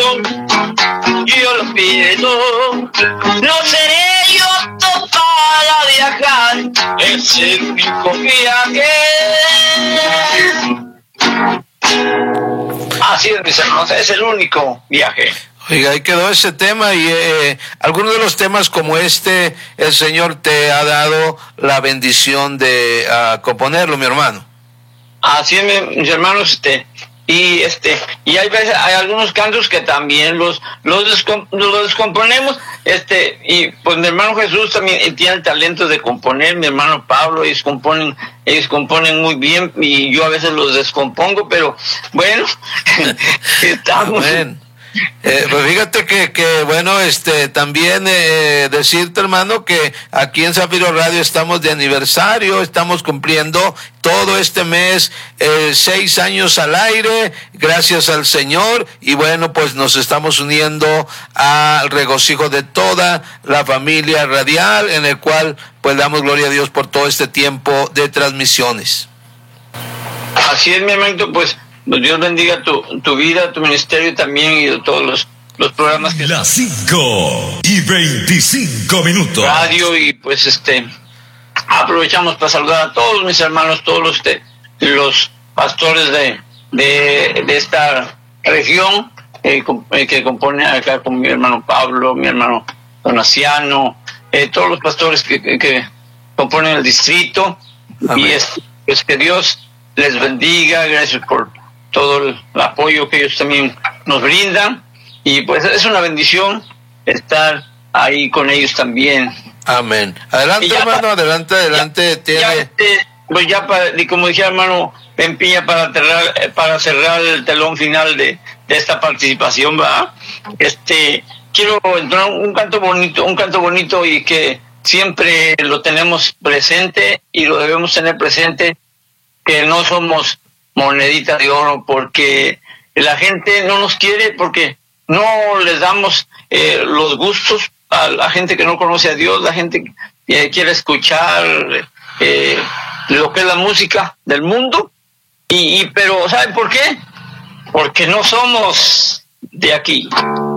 yo lo pido. No seré yo apto para viajar, es el único viaje. Así es, mis hermanos, es el único viaje. Oiga, ahí quedó ese tema y algunos de los temas como este, el Señor te ha dado la bendición de componerlo, mi hermano. Así es, mis hermanos, y hay veces, hay algunos cantos que también los descomponemos, y pues mi hermano Jesús también tiene el talento de componer, mi hermano Pablo, ellos componen muy bien, y yo a veces los descompongo, pero bueno, estamos... Amén. Pues fíjate que bueno, también decirte, hermano, que aquí en Zafiro Radio estamos de aniversario, estamos cumpliendo todo este mes 6 años al aire, gracias al Señor, y bueno, pues nos estamos uniendo al regocijo de toda la familia radial, en el cual pues damos gloria a Dios por todo este tiempo de transmisiones. Así es, mi hermanito, pues Dios bendiga tu vida, tu ministerio también, y de todos los programas que... Las 5:25 Radio, y pues aprovechamos para saludar a todos mis hermanos, todos los pastores de esta región, que compone acá con mi hermano Pablo, mi hermano Donaciano, todos los pastores que componen el distrito. Amén. Y pues que Dios les bendiga, gracias por todo el apoyo que ellos también nos brindan, y pues es una bendición estar ahí con ellos también. Amén. Adelante, hermano, adelante. Pues ya como decía hermano Pempiña, para cerrar el telón final de esta participación, ¿verdad? Quiero entrar un canto bonito y que siempre lo tenemos presente y lo debemos tener presente, que no somos monedita de oro, porque la gente no nos quiere, porque no les damos los gustos a la gente que no conoce a Dios, la gente que quiere escuchar lo que es la música del mundo, pero ¿saben por qué? Porque no somos de aquí.